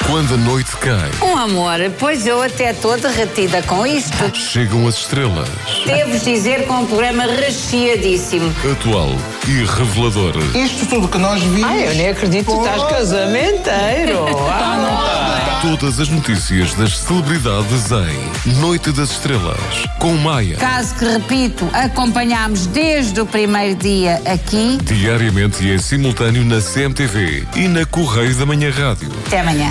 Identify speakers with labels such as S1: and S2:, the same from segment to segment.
S1: Quando a noite cai.
S2: Amor, pois eu até estou derretida com isto.
S1: Chegam as estrelas.
S2: Devo dizer que é um programa recheadíssimo.
S1: Atual e revelador.
S3: Isto tudo que nós vimos...
S4: Ai, eu nem acredito que tu estás casamenteiro.
S1: Todas as notícias das celebridades em Noite das Estrelas, com Maia.
S2: Caso que, repito, acompanhámos desde o primeiro dia aqui.
S1: Diariamente e em simultâneo na CMTV e na Correio da Manhã Rádio.
S2: Até amanhã.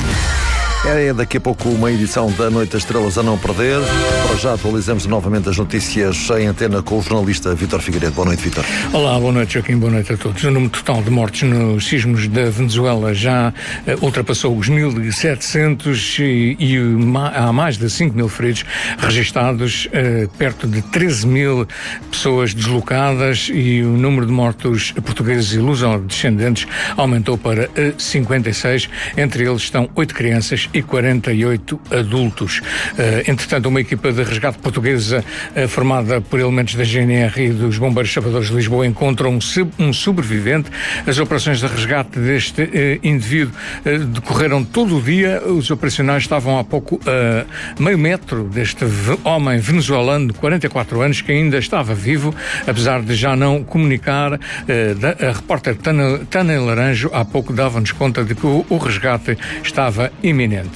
S5: É daqui a pouco uma edição da Noite das Estrelas a não perder. Para já atualizamos novamente as notícias em antena com o jornalista Vítor Figueiredo. Boa noite, Vítor.
S6: Olá, boa noite, Joaquim, boa noite a todos. O número total de mortes nos sismos da Venezuela já ultrapassou os 1.700 e há mais de 5.000 feridos registados, perto de 13.000 pessoas deslocadas, e o número de mortos portugueses e luso-descendentes aumentou para 56. Entre eles estão 8 crianças e 48 adultos. Entretanto, uma equipa de resgate portuguesa formada por elementos da GNR e dos Bombeiros Salvadores de Lisboa encontra um sobrevivente. As operações de resgate deste indivíduo decorreram todo o dia. Os operacionais estavam há pouco a meio metro deste homem venezuelano de 44 anos que ainda estava vivo, apesar de já não comunicar. A repórter Tânia Laranjo há pouco dava-nos conta de que o resgate estava iminente.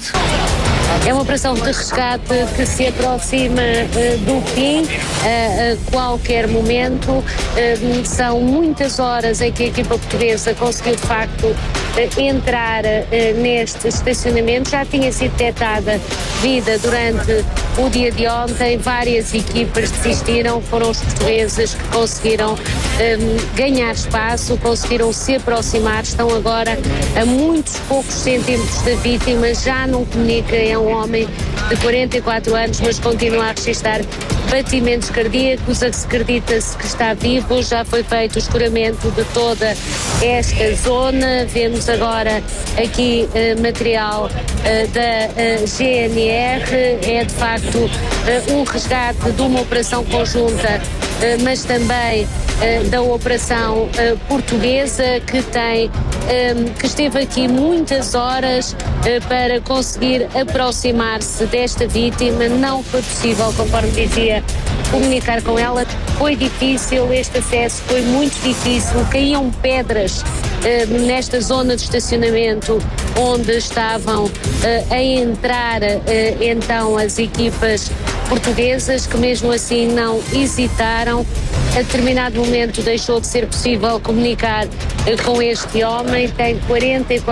S7: É uma operação de resgate que se aproxima do fim a qualquer momento. São muitas horas em que a equipa portuguesa conseguiu de facto entrar neste estacionamento. Já tinha sido detectada vida durante o dia de ontem. Várias equipas desistiram. Foram os portugueses que conseguiram ganhar espaço, conseguiram se aproximar. Estão agora a muitos poucos centímetros da vítima. Já não comunica, é um homem de 44 anos, mas continua a registrar batimentos cardíacos. Acredita-se que está vivo. Já foi feito o escuramento de toda esta zona. Vemos agora aqui material da GNR. É de facto um resgate de uma operação conjunta, mas também da operação portuguesa, que esteve aqui muitas horas para conseguir aproximar-se desta vítima. Não foi possível, conforme dizia, comunicar com ela. Foi difícil, este acesso foi muito difícil. Caíam pedras nesta zona de estacionamento onde estavam a entrar então as equipas portuguesas, que mesmo assim não hesitaram. A determinado momento deixou de ser possível comunicar com este homem. Tem 44